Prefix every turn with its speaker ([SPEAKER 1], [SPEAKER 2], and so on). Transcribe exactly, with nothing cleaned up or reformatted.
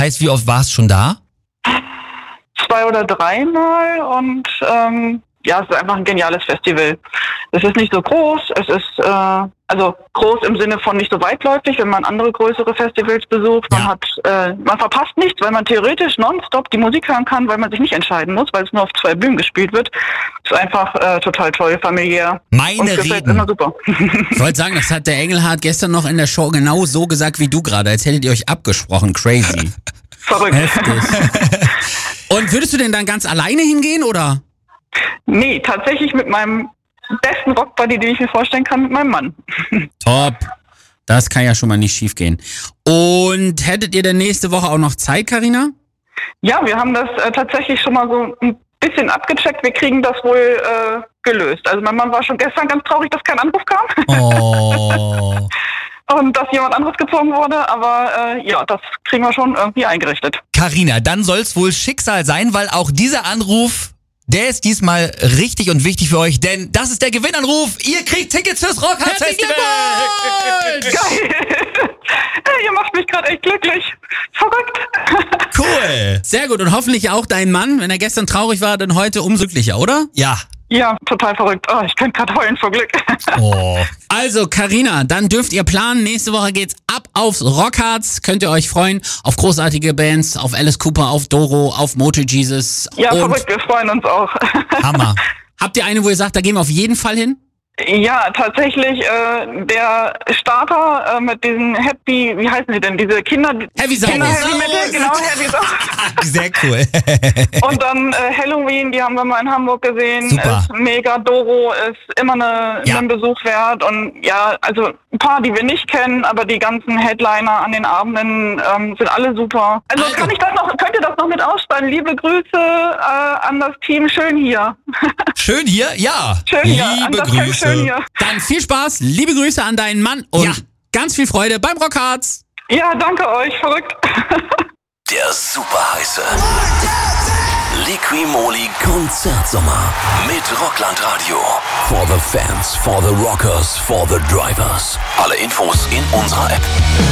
[SPEAKER 1] heißt, wie oft warst du schon da?
[SPEAKER 2] Zwei oder dreimal und ähm, ja, es ist einfach ein geniales Festival. Es ist nicht so groß, es ist äh, also groß im Sinne von nicht so weitläufig, wenn man andere größere Festivals besucht. Man
[SPEAKER 1] Ja.
[SPEAKER 2] hat, äh, man verpasst nichts, weil man theoretisch nonstop die Musik hören kann, weil man sich nicht entscheiden muss, weil es nur auf zwei Bühnen gespielt wird. Es ist einfach äh, total toll, familiär.
[SPEAKER 1] Meine
[SPEAKER 2] und gefällt
[SPEAKER 1] Reden.
[SPEAKER 2] immer super.
[SPEAKER 3] Ich wollte sagen, das hat der Engelhardt gestern noch in der Show genau so gesagt wie du gerade, als hättet ihr euch abgesprochen. Crazy.
[SPEAKER 2] Verrückt.
[SPEAKER 3] Heftig. Und würdest du denn dann ganz alleine hingehen, oder?
[SPEAKER 2] Nee, tatsächlich mit meinem besten Rockbuddy, den ich mir vorstellen kann, mit meinem Mann.
[SPEAKER 3] Top. Das kann ja schon mal nicht schief gehen. Und hättet ihr denn nächste Woche auch noch Zeit, Carina?
[SPEAKER 2] Ja, wir haben das äh, tatsächlich schon mal so ein bisschen abgecheckt. Wir kriegen das wohl äh, gelöst. Also mein Mann war schon gestern ganz traurig, dass kein Anruf kam.
[SPEAKER 1] Oh.
[SPEAKER 2] Und dass jemand anderes gezogen wurde. Aber äh, ja, das kriegen wir schon irgendwie eingerichtet.
[SPEAKER 1] Carina, dann soll's wohl Schicksal sein, weil auch dieser Anruf, der ist diesmal richtig und wichtig für euch, denn das ist der Gewinnanruf. Ihr kriegt Tickets fürs Rockhard Festival.
[SPEAKER 2] Geil! Ey, ihr macht mich gerade echt glücklich. Verrückt.
[SPEAKER 1] Cool.
[SPEAKER 3] Sehr gut. Und hoffentlich auch dein Mann, wenn er gestern traurig war, dann heute umso glücklicher, oder?
[SPEAKER 1] Ja.
[SPEAKER 2] Ja, total verrückt. Oh, ich könnte gerade heulen vor Glück.
[SPEAKER 1] Oh.
[SPEAKER 3] Also, Carina, dann dürft ihr planen. Nächste Woche geht's ab aufs Rockhards. Könnt ihr euch freuen auf großartige Bands, auf Alice Cooper, auf Doro, auf Moto Jesus.
[SPEAKER 2] Ja,
[SPEAKER 3] Und
[SPEAKER 2] verrückt, wir freuen uns auch.
[SPEAKER 1] Hammer.
[SPEAKER 3] habt ihr eine, wo ihr sagt, da gehen wir auf jeden Fall hin?
[SPEAKER 2] Ja, tatsächlich, äh, der Starter äh, mit diesen Happy, wie heißen sie denn, diese Kinder...
[SPEAKER 3] Heavy Saurus.
[SPEAKER 2] Kinder Heavy Metal, genau, Heavy Saurus.
[SPEAKER 1] Sehr cool.
[SPEAKER 2] Und dann äh, Halloween, die haben wir mal in Hamburg gesehen,
[SPEAKER 1] Super.
[SPEAKER 2] ist mega. Doro ist immer eine,
[SPEAKER 1] Ja.
[SPEAKER 2] einen Besuch wert. Und ja, also ein paar, die wir nicht kennen, aber die ganzen Headliner an den Abenden ähm, sind alle super. Also,
[SPEAKER 3] Also.
[SPEAKER 2] kann ich das noch, könnt ihr das noch mit ausstrahlen? Liebe Grüße äh, an das Team, schön hier.
[SPEAKER 1] Schön hier? Ja.
[SPEAKER 2] Schön hier, an
[SPEAKER 1] Liebe
[SPEAKER 2] das Camp
[SPEAKER 1] Grüße.
[SPEAKER 2] schön hier.
[SPEAKER 3] Dann viel Spaß, liebe Grüße an deinen Mann und
[SPEAKER 1] Ja.
[SPEAKER 3] ganz viel Freude beim Rockhards.
[SPEAKER 2] Ja, danke euch, verrückt.
[SPEAKER 4] Der super heiße Liqui-Moly Konzertsommer mit Rockland Radio. For the fans, for the rockers, for the drivers. Alle Infos in unserer App.